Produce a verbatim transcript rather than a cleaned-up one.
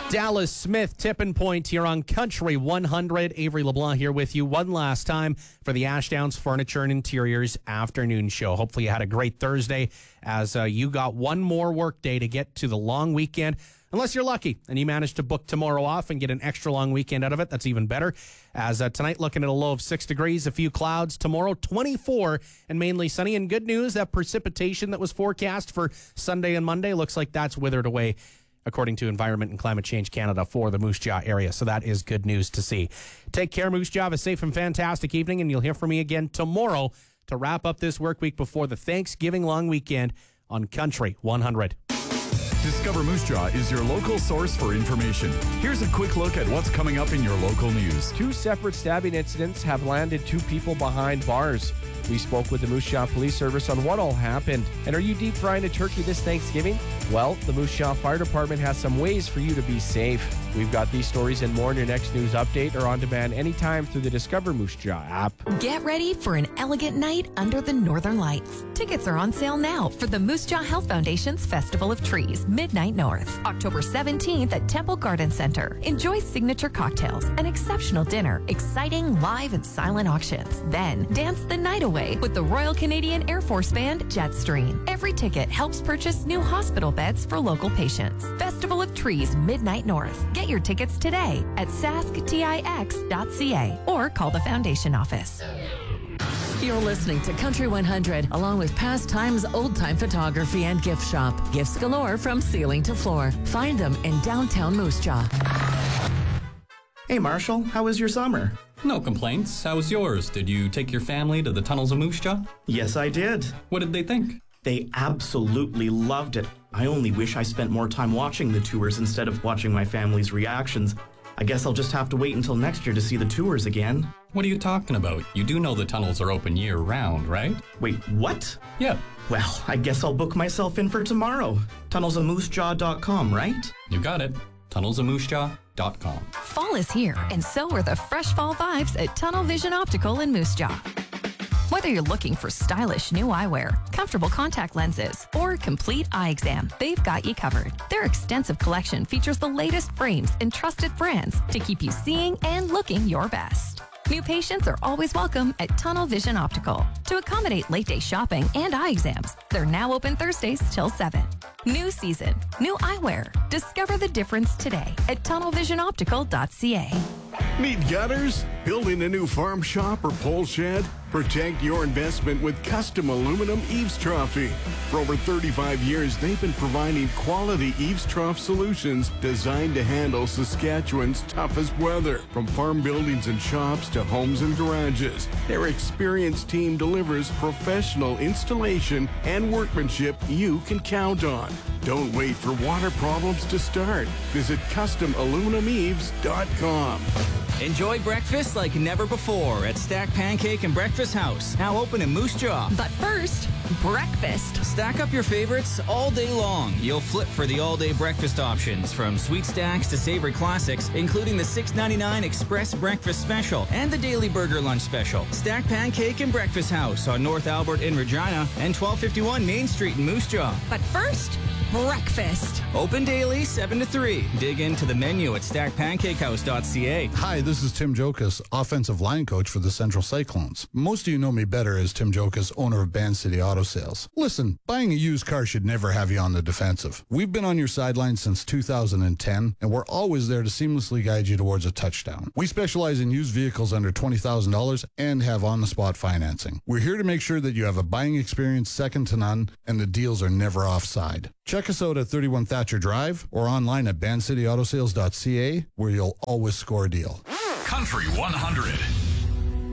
Dallas Smith, tipping point here on Country one hundred. Avery LeBlanc here with you one last time for the Ashdowns Furniture and Interiors afternoon show. Hopefully you had a great Thursday as uh, you got one more work day to get to the long weekend. Unless you're lucky and you manage to book tomorrow off and get an extra long weekend out of it, that's even better. As uh, tonight, looking at a low of six degrees, a few clouds. Tomorrow, twenty-four and mainly sunny. And good news, that precipitation that was forecast for Sunday and Monday looks like that's withered away, according to Environment and Climate Change Canada, for the Moose Jaw area. So that is good news to see. Take care, Moose Jaw. Have a safe and fantastic evening, and you'll hear from me again tomorrow to wrap up this work week before the Thanksgiving long weekend on Country one hundred. Discover Moose Jaw is your local source for information. Here's a quick look at what's coming up in your local news. Two separate stabbing incidents have landed two people behind bars. We spoke with the Moose Jaw Police Service on what all happened. And are you deep frying a turkey this Thanksgiving? Well, the Moose Jaw Fire Department has some ways for you to be safe. We've got these stories and more in your next news update or on demand anytime through the Discover Moose Jaw app. Get ready for an elegant night under the Northern Lights. Tickets are on sale now for the Moose Jaw Health Foundation's Festival of Trees, Midnight North, October seventeenth at Temple Garden Center. Enjoy signature cocktails, an exceptional dinner, exciting live and silent auctions. Then dance the night away with the Royal Canadian Air Force Band Jetstream. Every ticket helps purchase new hospital beds for local patients. Festival of Trees, Midnight North. Get your tickets today at sask tix dot c a or call the Foundation office. You're listening to Country one hundred, along with Past Times Old Time Photography and Gift Shop. Gifts galore from ceiling to floor. Find them in downtown Moose Jaw. Hey Marshall, how was your summer? No complaints. How was yours? Did you take your family to the tunnels of Moose Jaw? Yes, I did. What did they think? They absolutely loved it. I only wish I spent more time watching the tours instead of watching my family's reactions. I guess I'll just have to wait until next year to see the tours again. What are you talking about? You do know the tunnels are open year-round, right? Wait, what? Yeah. Well, I guess I'll book myself in for tomorrow. tunnels of moose jaw dot com, right? You got it. tunnels of moose jaw dot com. Fall is here, and so are the fresh fall vibes at Tunnel Vision Optical in Moose Jaw. Whether you're looking for stylish new eyewear, comfortable contact lenses, or complete eye exam, they've got you covered. Their extensive collection features the latest frames and trusted brands to keep you seeing and looking your best. New patients are always welcome at Tunnel Vision Optical. To accommodate late day shopping and eye exams, they're now open Thursdays till seven. New season, new eyewear. Discover the difference today at tunnel vision optical dot c a. Need gutters? Building a new farm shop or pole shed? Protect your investment with custom aluminum eaves troughing. For over thirty-five years, they've been providing quality eaves trough solutions designed to handle Saskatchewan's toughest weather. From farm buildings and shops to homes and garages, their experienced team delivers professional installation and workmanship you can count on. Don't wait for water problems to start. Visit custom aluminum eaves dot com. Enjoy breakfast like never before at Stack Pancake and Breakfast House, now open in Moose Jaw. But first, breakfast. Stack up your favorites all day long. You'll flip for the all-day breakfast options, from sweet stacks to savory classics, including the six ninety-nine Express Breakfast Special and the Daily Burger Lunch Special. Stack Pancake and Breakfast House on North Albert in Regina and twelve fifty-one Main Street in Moose Jaw. But first, breakfast. Open daily, seven to three. Dig into the menu at stack pancake house dot c a. Hi, this is Tim Jokas, offensive line coach for the Central Cyclones. Most of you know me better as Tim Jokas, owner of Band City Auto Sales. Listen, buying a used car should never have you on the defensive. We've been on your sidelines since two thousand ten, and we're always there to seamlessly guide you towards a touchdown. We specialize in used vehicles under twenty thousand dollars and have on-the-spot financing. We're here to make sure that you have a buying experience second to none, and the deals are never offside. Check us out at thirty-one Thatcher Drive or online at band city auto sales dot c a, where you'll always score a deal. Country one hundred.